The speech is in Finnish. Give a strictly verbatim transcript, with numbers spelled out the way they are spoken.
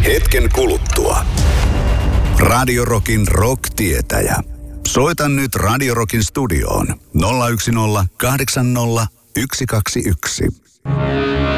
Hetken kuluttua. Radio Rockin rock-tietäjä. Soita nyt Radio Rockin studioon nolla yksi nolla kahdeksan nolla yksi kaksi yksi.